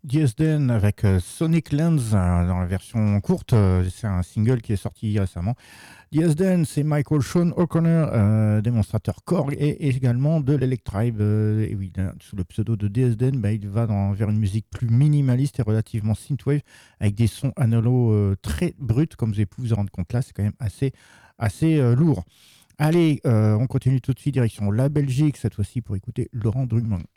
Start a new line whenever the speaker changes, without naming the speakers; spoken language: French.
DSDN avec Sonic Lens dans la version courte. C'est un single qui est sorti récemment. DSDN, c'est Michael Sean O'Connor, démonstrateur Korg et également de l'Electribe. Et oui, sous le pseudo de DSDN, il va vers une musique plus minimaliste et relativement synthwave avec des sons analogues très bruts, comme vous avez pu vous en rendre compte là. C'est quand même assez lourd. Allez, on continue tout de suite direction la Belgique, cette fois-ci pour écouter Laurent Drummond.